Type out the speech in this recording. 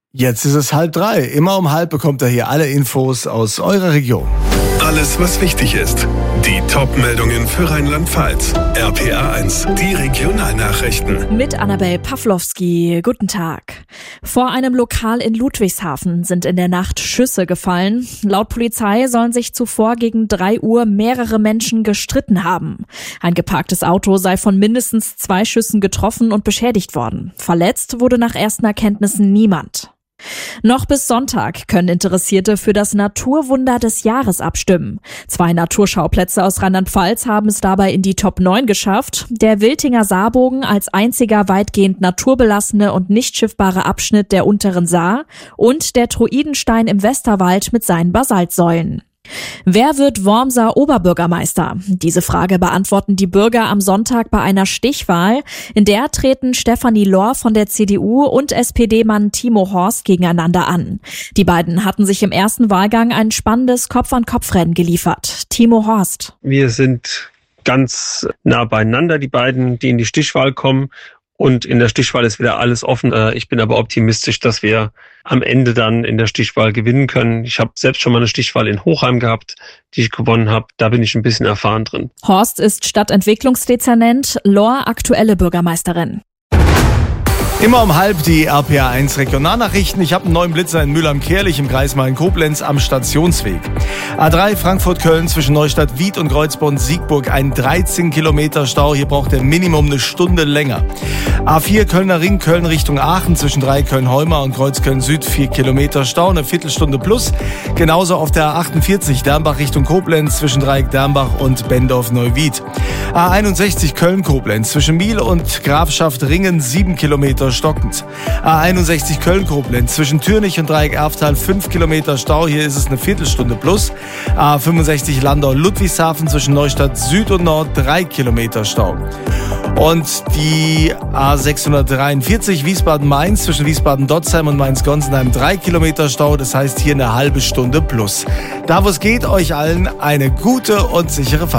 Jetzt ist es 2:30. Immer um 2:30 bekommt ihr hier alle Infos aus eurer Region. Alles, was wichtig ist. Die Top-Meldungen für Rheinland-Pfalz. RPA 1, die Regionalnachrichten. Mit Annabel Pawlowski. Guten Tag. Vor einem Lokal in Ludwigshafen sind in der Nacht Schüsse gefallen. Laut Polizei sollen sich zuvor gegen 3 Uhr mehrere Menschen gestritten haben. Ein geparktes Auto sei von mindestens 2 Schüssen getroffen und beschädigt worden. Verletzt wurde nach ersten Erkenntnissen niemand. Noch bis Sonntag können Interessierte für das Naturwunder des Jahres abstimmen. 2 Naturschauplätze aus Rheinland-Pfalz haben es dabei in die Top 9 geschafft. Der Wiltinger Saarbogen als einziger weitgehend naturbelassene und nicht schiffbare Abschnitt der unteren Saar und der Druidenstein im Westerwald mit seinen Basaltsäulen. Wer wird Wormser Oberbürgermeister? Diese Frage beantworten die Bürger am Sonntag bei einer Stichwahl. In der treten Stefanie Lohr von der CDU und SPD-Mann Timo Horst gegeneinander an. Die beiden hatten sich im ersten Wahlgang ein spannendes Kopf-an-Kopf-Rennen geliefert. Timo Horst. Wir sind ganz nah beieinander, die beiden, die in die Stichwahl kommen. Und in der Stichwahl ist wieder alles offen. Ich bin aber optimistisch, dass wir am Ende dann in der Stichwahl gewinnen können. Ich habe selbst schon mal eine Stichwahl in Hochheim gehabt, die ich gewonnen habe. Da bin ich ein bisschen erfahren drin. Horst ist Stadtentwicklungsdezernent, Lohr aktuelle Bürgermeisterin. Immer um 2:30 die RPA 1 Regionalnachrichten. Ich habe einen neuen Blitzer in Mülheim-Kärlich im Kreis Main-Koblenz am Stationsweg. A3 Frankfurt-Köln zwischen Neustadt-Wied und Kreuzborn-Siegburg ein 13 Kilometer Stau. Hier braucht ihr Minimum eine Stunde länger. A4 Kölner Ring, Köln Richtung Aachen zwischen Köln-Heumar und Kreuzköln-Süd 4 Kilometer Stau, eine Viertelstunde plus. Genauso auf der A48 Dernbach Richtung Koblenz zwischen Dernbach und Bendorf-Neuwied. A61 Köln-Koblenz zwischen Miel und Grafschaft Ringen 7 Kilometer stockend. A61 Köln-Koblenz zwischen Türnich und Dreieck-Erftal 5 Kilometer Stau, hier ist es eine Viertelstunde plus. A65 Landau-Ludwigshafen zwischen Neustadt Süd und Nord 3 Kilometer Stau. Und die A643 Wiesbaden-Mainz zwischen Wiesbaden-Dotzheim und Mainz-Gonsenheim 3 Kilometer Stau, das heißt hier eine halbe Stunde plus. Da wo es geht, euch allen eine gute und sichere Fahrt.